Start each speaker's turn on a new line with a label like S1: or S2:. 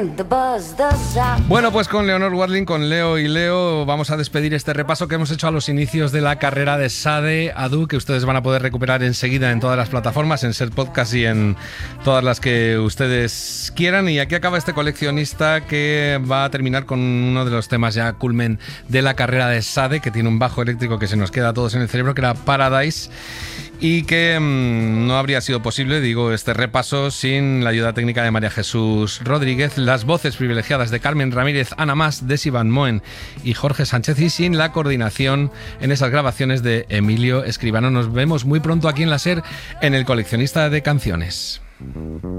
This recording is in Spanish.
S1: Bueno, pues con Leonor Watling, con Leo y Leo, vamos a despedir este repaso que hemos hecho a los inicios de la carrera de Sade Adu, que ustedes van a poder recuperar enseguida en todas las plataformas, en Ser Podcast y en todas las que ustedes quieran. Y aquí acaba este coleccionista que va a terminar con uno de los temas ya culmen de la carrera de Sade, que tiene un bajo eléctrico que se nos queda a todos en el cerebro, que era Paradise, y que no habría sido posible, digo, este repaso sin la ayuda técnica de María Jesús Rodríguez, las voces privilegiadas de Carmen Ramírez, Ana Mas, Desi Van Moen y Jorge Sánchez, y sin la coordinación en esas grabaciones de Emilio Escribano. Nos vemos muy pronto aquí en la SER, en El Coleccionista de Canciones.